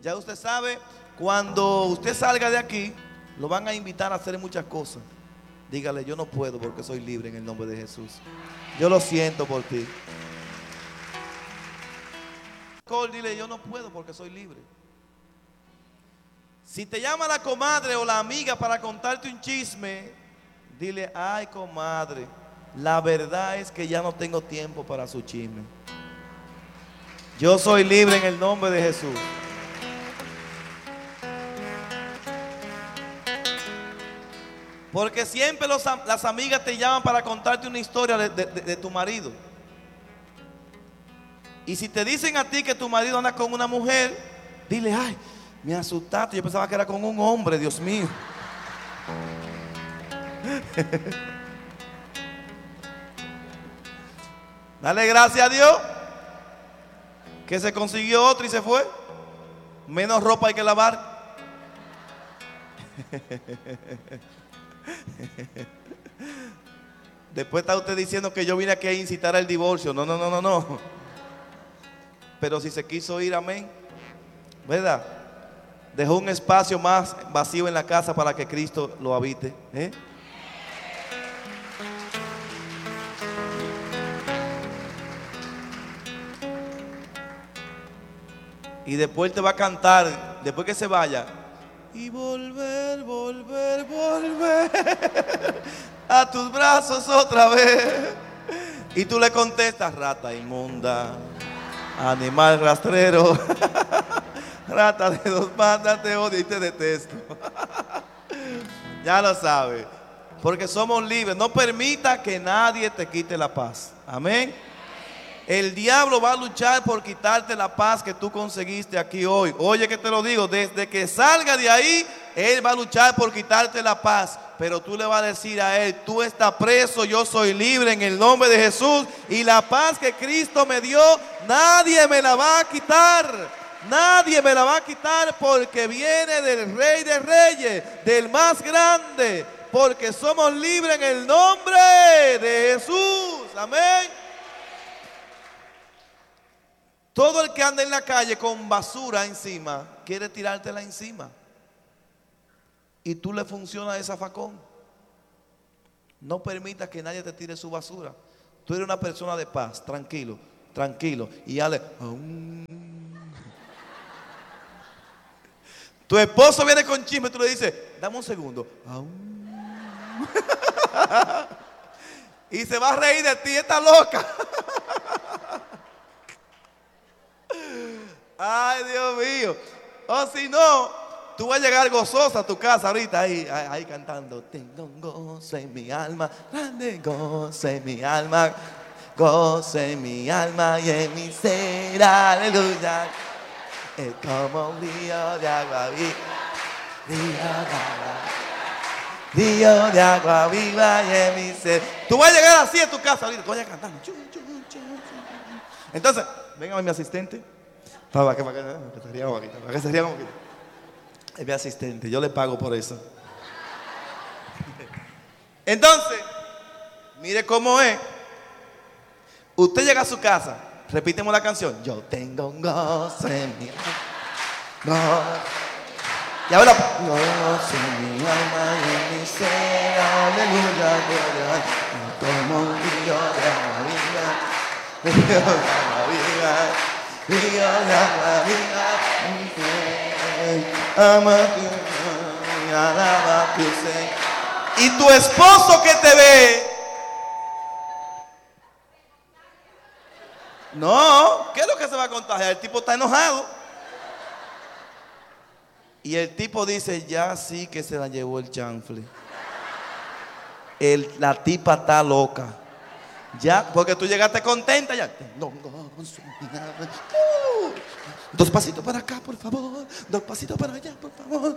Ya usted sabe, cuando usted salga de aquí, lo van a invitar a hacer muchas cosas. Dígale, yo no puedo porque soy libre en el nombre de Jesús. Yo lo siento por ti. Dile, yo no puedo porque soy libre. Si te llama la comadre o la amiga para contarte un chisme, dile, ay comadre, la verdad es que ya no tengo tiempo para su chisme. Yo soy libre en el nombre de Jesús. Porque siempre las amigas te llaman para contarte una historia de tu marido. Y si te dicen a ti que tu marido anda con una mujer, dile, ay, me asustaste, yo pensaba que era con un hombre, Dios mío. Dale gracias a Dios que se consiguió otro y se fue. Menos ropa hay que lavar. Después está usted diciendo que yo vine aquí a incitar al divorcio. No, no, no, no, no. Pero si se quiso ir, amén, ¿verdad? Dejó un espacio más vacío en la casa para que Cristo lo habite, ¿eh? Y después te va a cantar, después que se vaya, y volver, volver, volver a tus brazos otra vez. Y tú le contestas, rata inmunda, animal rastrero, rata de dos patas, te odio y te detesto. Ya lo sabes, porque somos libres. No permita que nadie te quite la paz. Amén. El diablo va a luchar por quitarte la paz que tú conseguiste aquí hoy. Oye que te lo digo, desde que salga de ahí, él va a luchar por quitarte la paz. Pero tú le vas a decir a él, tú estás preso, yo soy libre en el nombre de Jesús. Y la paz que Cristo me dio, nadie me la va a quitar. Nadie me la va a quitar porque viene del Rey de Reyes, del más grande. Porque somos libres en el nombre de Jesús. Amén. Todo el que anda en la calle con basura encima, quiere tirártela encima. Y tú le funciona ese zafacón. No permitas que nadie te tire su basura. Tú eres una persona de paz, tranquilo, tranquilo. Y dale. Tu esposo viene con chisme, tú le dices, dame un segundo. Y se va a reír de ti, está loca. Ay, Dios mío. O si no, tú vas a llegar gozosa a tu casa ahorita, ahí cantando. Tengo un gozo en mi alma, grande gozo en mi alma, gozo en mi alma y en mi ser, aleluya. Es como un río de agua viva, río de agua viva y en mi ser. Tú vas a llegar así a tu casa ahorita, tú vas a cantando. Entonces, venga mi asistente. Para que se ría como que es mi asistente, yo le pago por eso. Entonces, mire cómo es. Usted llega a su casa, repíteme la canción. Yo tengo un gozo en mi alma. Y ahora, gozo en mi alma y en mi ser, aleluya, gloria. Como un río de agua viva, río de agua viva. Y tu esposo que te ve, no, ¿qué es lo que se va a contagiar? El tipo está enojado. Y el tipo dice, ya sí que se la llevó el chanfle. La tipa está loca. Ya, porque tú llegaste contenta ya. Dos pasitos para acá, por favor. Dos pasitos para allá, por favor.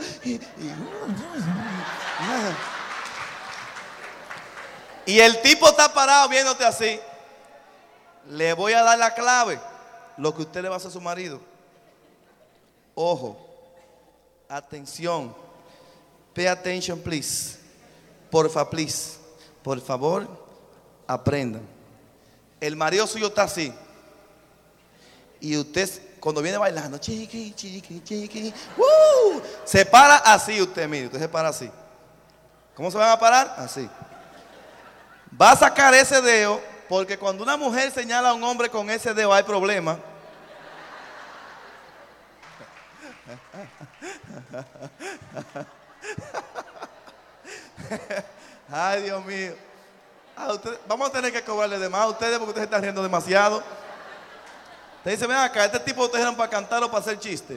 Y el tipo está parado viéndote así. Le voy a dar la clave. Lo que usted le va a hacer a su marido. Ojo. Atención. Pay attention, please. Porfa, please. Por favor, aprendan. El marido suyo está así. Y usted cuando viene bailando, chiqui, chiqui, chiqui, se para así usted, mire, usted se para así. ¿Cómo se van a parar? Así. Va a sacar ese dedo, porque cuando una mujer señala a un hombre con ese dedo hay problema. Ay, Dios mío. Vamos a tener que cobrarle de más a ustedes porque ustedes se están riendo demasiado. Te dice, ven acá, este tipo ustedes eran para cantar o para hacer chiste.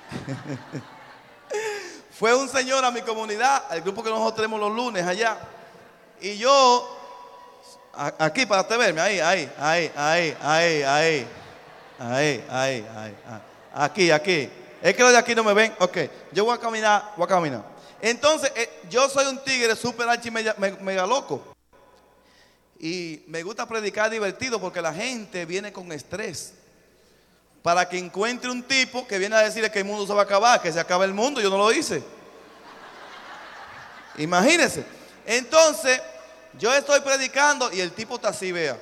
Fue un señor a mi comunidad, al grupo que nosotros tenemos los lunes allá. Y yo, aquí para usted verme, ahí. Aquí. Es que los de aquí no me ven. Ok, yo voy a caminar. Entonces, yo soy un tigre súper archi mega loco. Y me gusta predicar divertido porque la gente viene con estrés. Para que encuentre un tipo que viene a decirle que el mundo se va a acabar, que se acaba el mundo, yo no lo hice. Imagínense. Entonces, yo estoy predicando y el tipo está así, vea.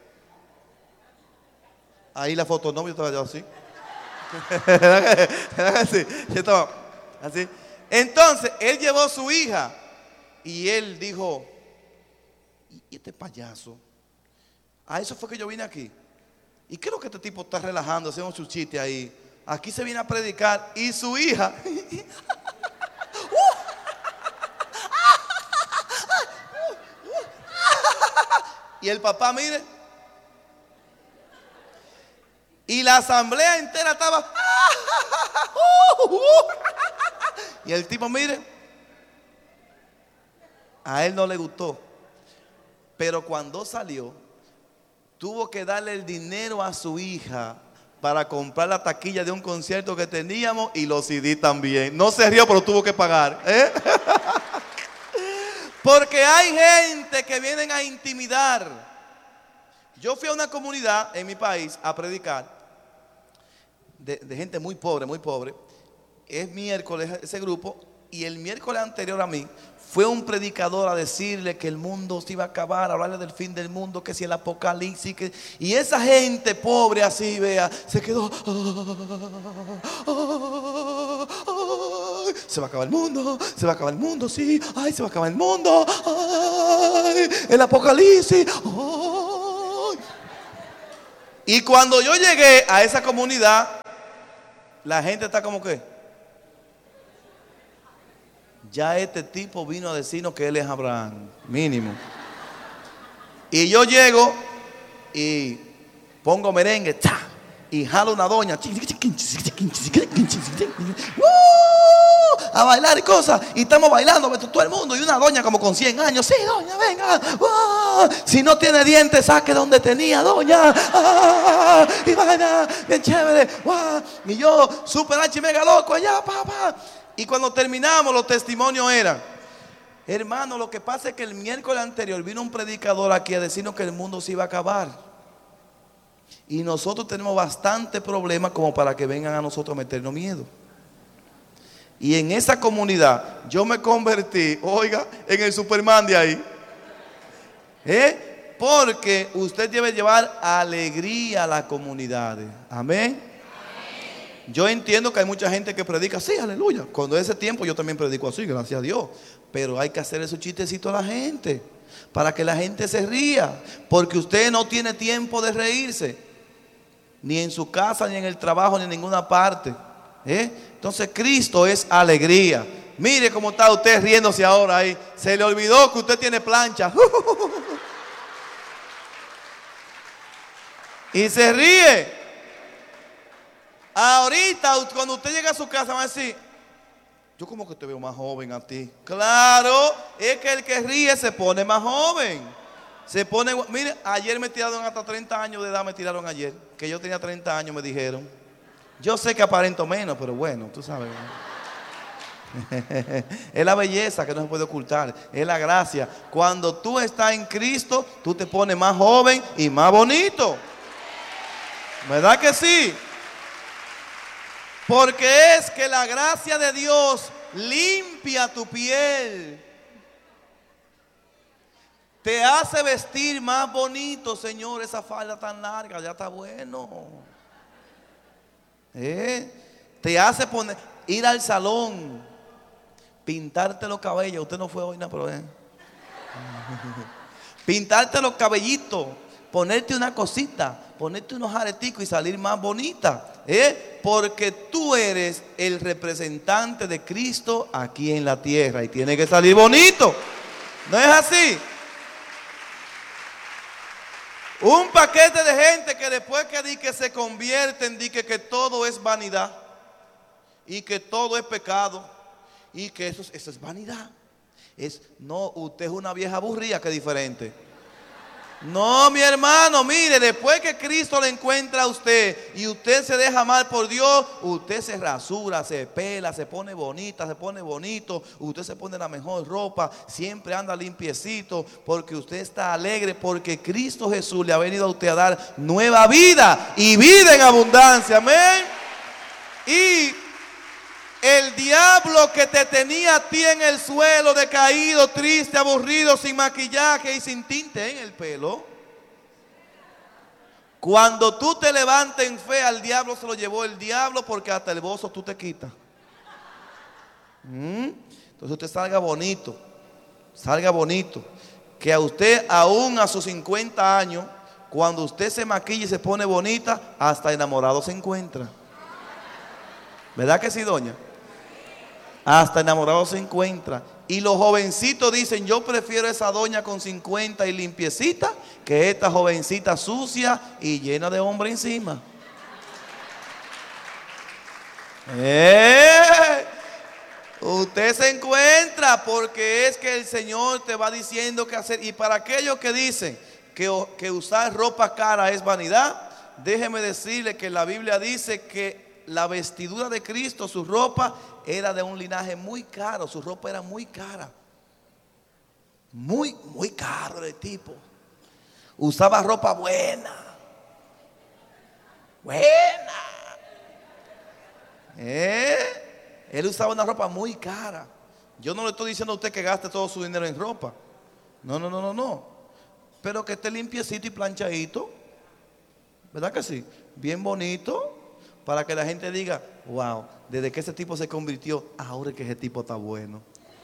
Ahí la foto, no, yo estaba yo así. Así. Yo estaba así. Entonces, él llevó a su hija y él dijo, ¿y este payaso? A eso fue que yo vine aquí. ¿Y qué es lo que este tipo está relajando, haciendo su chiste ahí? Aquí se viene a predicar y su hija. Y el papá, mire. Y la asamblea entera estaba. Y el tipo, mire. A él no le gustó. Pero cuando salió, tuvo que darle el dinero a su hija para comprar la taquilla de un concierto que teníamos y los CD también. No se rió, pero tuvo que pagar. Porque hay gente que vienen a intimidar. Yo fui a una comunidad en mi país a predicar de gente muy pobre, muy pobre. Es miércoles ese grupo y el miércoles anterior a mí fue un predicador a decirle que el mundo se iba a acabar, a hablarle del fin del mundo, que si el apocalipsis, y esa gente pobre así, vea, se quedó. Se va a acabar el mundo, sí, ay, se va a acabar el mundo, ay, el apocalipsis, ay. Y cuando yo llegué a esa comunidad, la gente está como que, ya este tipo vino a decirnos que él es Abraham, mínimo. Y yo llego y pongo merengue, ¡cha! Y jalo una doña a bailar y cosas. Y estamos bailando todo el mundo. Y una doña como con 100 años. Sí, doña, venga. Si no tiene dientes, saque donde tenía, doña. Y baila, bien chévere. Y yo, súper archi mega loco allá, papá. Y cuando terminamos, los testimonios eran: hermano, lo que pasa es que el miércoles anterior vino un predicador aquí a decirnos que el mundo se iba a acabar. Y nosotros tenemos bastante problemas como para que vengan a nosotros a meternos miedo. Y en esa comunidad yo me convertí, oiga, en el Superman de ahí. Porque usted debe llevar alegría a las comunidades. Amén. Yo entiendo que hay mucha gente que predica así, aleluya. Cuando es ese tiempo yo también predico así, gracias a Dios. Pero hay que hacer esos chistecitos a la gente, para que la gente se ría. Porque usted no tiene tiempo de reírse, ni en su casa, ni en el trabajo, ni en ninguna parte. Entonces Cristo es alegría. Mire cómo está usted riéndose ahora ahí. Se le olvidó que usted tiene plancha. Y se ríe. Ahorita cuando usted llega a su casa va a decir: yo como que te veo más joven a ti. Claro, es que el que ríe se pone más joven. Se pone, mire, ayer me tiraron hasta 30 años de edad, me tiraron ayer. Que yo tenía 30 años, me dijeron. Yo sé que aparento menos, pero bueno, tú sabes. Es la belleza que no se puede ocultar, es la gracia. Cuando tú estás en Cristo, tú te pones más joven y más bonito. ¿Verdad que sí? Porque es que la gracia de Dios limpia tu piel. Te hace vestir más bonito, Señor. Esa falda tan larga, ya está bueno. Te hace ir al salón, pintarte los cabellos. Usted no fue hoy, no, pero pintarte los cabellitos, ponerte una cosita, ponerte unos areticos y salir más bonita. Porque tú eres el representante de Cristo aquí en la tierra y tiene que salir bonito. ¿No es así? Un paquete de gente que después que se convierten, que todo es vanidad y que todo es pecado y que eso es vanidad. No, usted es una vieja aburrida, que es diferente. No, mi hermano, mire, después que Cristo le encuentra a usted y usted se deja amar por Dios, usted se rasura, se pela, se pone bonita, se pone bonito, usted se pone la mejor ropa, siempre anda limpiecito, porque usted está alegre, porque Cristo Jesús le ha venido a usted a dar nueva vida y vida en abundancia, amén. Y el diablo que te tenía a ti en el suelo, decaído, triste, aburrido, sin maquillaje y sin tinte en el pelo, cuando tú te levantes en fe, al diablo se lo llevó el diablo, porque hasta el bozo tú te quitas. Entonces usted salga bonito, que a usted aún a sus 50 años, cuando usted se maquilla y se pone bonita, hasta enamorado se encuentra. ¿Verdad que sí, doña? Hasta enamorado se encuentra. Y los jovencitos dicen: yo prefiero esa doña con 50 y limpiecita que esta jovencita sucia y llena de hombre encima. Usted se encuentra, porque es que el Señor te va diciendo qué hacer. Y para aquellos que dicen que usar ropa cara es vanidad, déjeme decirle que la Biblia dice que la vestidura de Cristo, su ropa, era de un linaje muy caro. Su ropa era muy cara. Muy caro el tipo. Usaba ropa buena. Él usaba una ropa muy cara. Yo no le estoy diciendo a usted que gaste todo su dinero en ropa. No. Pero que esté limpiecito y planchadito. ¿Verdad que sí? Bien bonito. Para que la gente diga: wow, desde que ese tipo se convirtió, ahora es que ese tipo está bueno.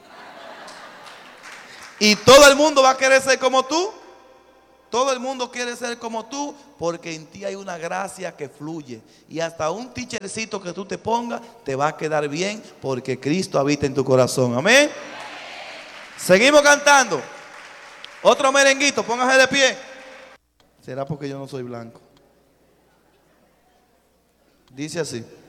Y todo el mundo va a querer ser como tú. Todo el mundo quiere ser como tú, porque en ti hay una gracia que fluye. Y hasta un tichercito que tú te pongas te va a quedar bien, porque Cristo habita en tu corazón. Amén. Seguimos cantando. Otro merenguito, póngase de pie. ¿Será porque yo no soy blanco? Dice así.